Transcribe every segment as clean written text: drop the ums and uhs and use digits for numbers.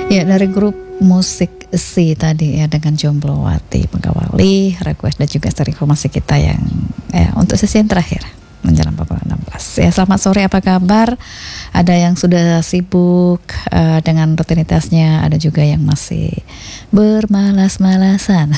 Ya, dari grup musik Si tadi ya dengan Jomblowati mengawali request dan juga seri informasi kita yang untuk sesi yang terakhir menjelang pukul 16. Ya, selamat sore, apa kabar? Ada yang sudah sibuk dengan rutinitasnya, ada juga yang masih bermalas-malasan.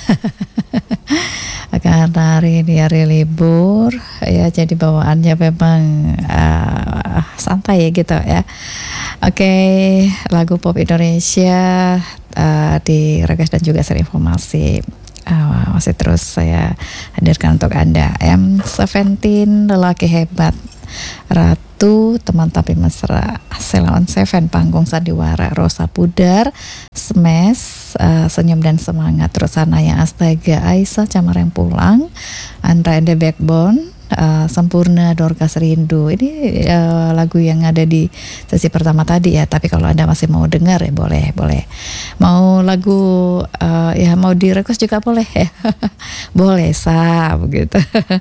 Karena hari ini hari libur ya, jadi bawaannya memang santai ya gitu ya. Oke, lagu pop Indonesia di request dan juga seri informasi masih terus saya hadirkan untuk Anda. M17 lelaki hebat, Ratu teman tapi mesra, Selawan Seven panggung sandiwara, Rosa Pudar, Smash, senyum dan semangat, terus Sanaya Astaga, Aisyah Camareng pulang, Andra and the Backbone, Sempurna, Dorcas Rindu. Ini lagu yang ada di sesi pertama tadi ya. Tapi kalau Anda masih mau dengar ya boleh. Mau lagu ya mau di request juga boleh ya. Boleh begitu.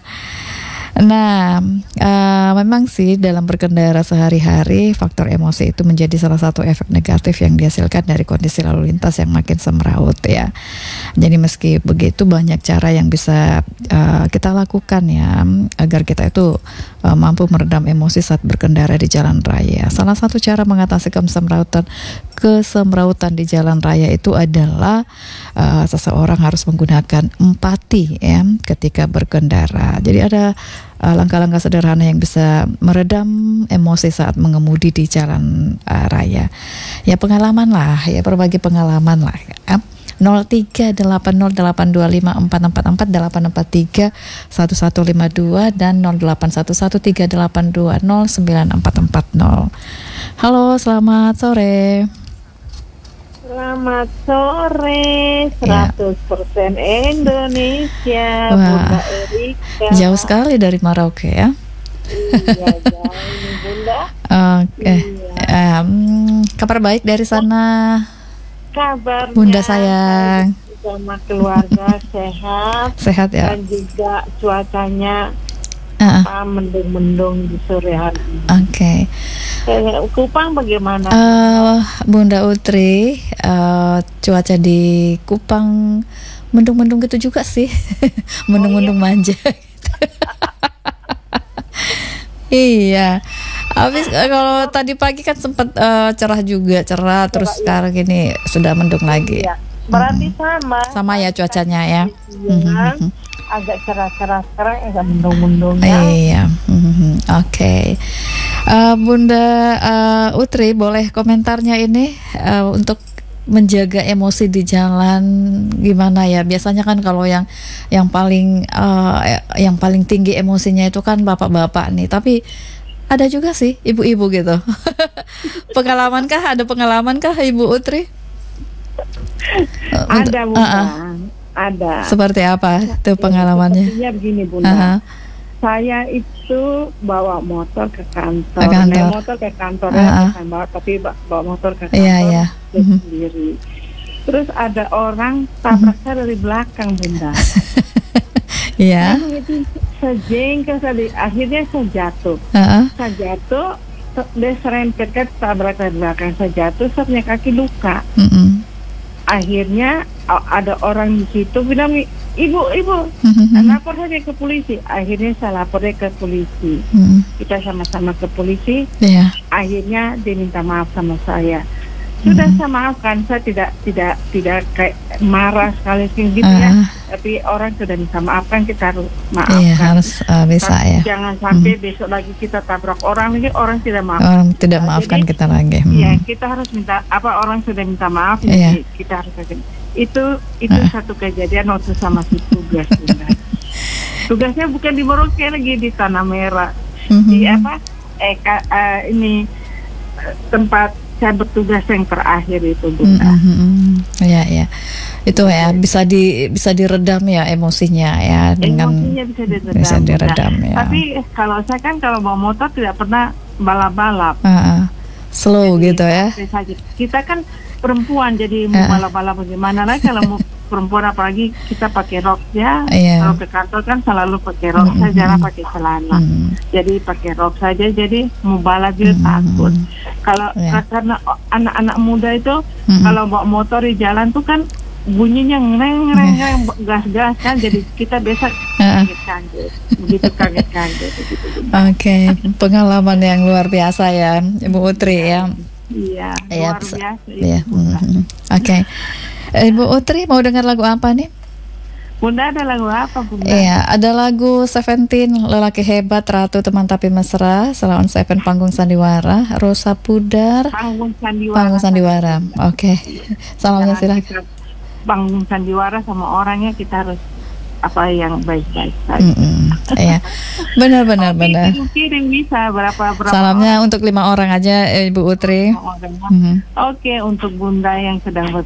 Nah, memang sih dalam berkendara sehari-hari faktor emosi itu menjadi salah satu efek negatif yang dihasilkan dari kondisi lalu lintas yang makin semraut ya. Jadi meski begitu banyak cara yang bisa kita lakukan ya agar kita itu mampu meredam emosi saat berkendara di jalan raya. Salah satu cara mengatasi kesemrautan di jalan raya itu adalah seseorang harus menggunakan empati ya ketika berkendara. Jadi ada langkah-langkah sederhana yang bisa meredam emosi saat mengemudi di jalan raya. Ya pengalaman lah, ya berbagi pengalaman lah ya. 0380844484 dan 081138209440. Halo, selamat sore. Selamat sore, 100% Indonesia. Wah, Bunda Erika. Jauh sekali dari Merauke ya. Iya, jauh ini Bunda. Oke. Kabar baik dari sana, Kabarnya Bunda sayang. sama keluarga Sehat ya. dan juga cuacanya mendung-mendung di sore hari. Oke. Kupang bagaimana? Bunda Utri, cuaca di Kupang mendung-mendung gitu juga sih. Mendung-mendung manja gitu. Iya. Habis kalau tadi pagi kan sempat cerah terus sekarang ini sudah mendung lagi. Iya. Berarti sama ya cuacanya ya. Agak cerah-cerah sekarang, agak mendung-mendung ya. Iya. Oke. Bunda Utri, boleh komentarnya ini untuk menjaga emosi di jalan gimana ya? Biasanya kan kalau yang paling tinggi emosinya itu kan bapak-bapak nih, tapi ada juga sih ibu-ibu gitu. Ada pengalaman Ibu Utri? Ada Bunda. Ada. Seperti apa tuh pengalamannya? Sepertinya begini Bunda. Saya itu bawa motor ke kantor. Naik motor ke kantor tapi bawa motor ke kantor sendiri. Terus ada orang tabrak saya dari belakang Bunda. Iya. Itu sejengkel tadi, akhirnya saya jatuh. Saya jatuh, dia serempet ke tabrak dari belakang, saya jatuh, saya punya kaki luka. Akhirnya ada orang di situ bilang, ibu, lapor saja ke polisi. Akhirnya saya lapor ke polisi. Kita sama-sama ke polisi. Akhirnya dia minta maaf sama saya. Sudah saya maafkan, saya tidak kayak marah sekali gitu ya. Tapi orang sudah minta maafkan, kita harus maafkan. Iya, harus bisa ya. Jangan sampai besok lagi kita tabrak orang lagi, orang tidak maafkan. Orang tidak maafkan kita lagi. Iya, kita harus minta orang sudah minta maaf, jadi kita harus itu satu kejadian waktu sama si tugas. Tugasnya bukan di Merauke lagi, di Tanah Merah. Di ini tempat saya bertugas yang terakhir itu Bunda. Ya. Itu ya bisa diredam ya emosinya ya, dengan emosinya bisa diredam ya. Tapi kalau saya kan kalau bawa motor tidak pernah balap-balap. Slow jadi, gitu ya. Kita kan perempuan jadi mau balap-balap bagaimana lagi kalau mau perempuan apalagi kita pakai rok ya. Iya. Kalau ke kantor kan selalu pakai rok, saya jarang pakai celana. Jadi pakai rok saja, jadi mubalak juga takut. Kalau karena anak-anak muda itu kalau bawa motor di jalan tuh kan bunyinya ngereng gas-gas kan, jadi kita biasa kaget-kaget, begitu kaget-kaget. Oke, pengalaman yang luar biasa ya, Ibu Utri ya. Iya, luar biasa. Iya. Oke. Ibu Utri mau dengar lagu apa nih? Bunda, ada lagu apa, Bunda? Iya, ada lagu Seventeen, Lelaki Hebat, Ratu Teman Tapi Mesra, Salon Seven, Panggung Sandiwara, Rosa Pudar, Panggung Sandiwara. Oke. Salamnya silakan. Panggung Sandiwara sama orangnya kita harus apa yang baik-baik saja. Iya, benar. Kirim bisa berapa salamnya orang? Untuk 5 orang aja, Ibu Utri. Oke, untuk Bunda yang sedang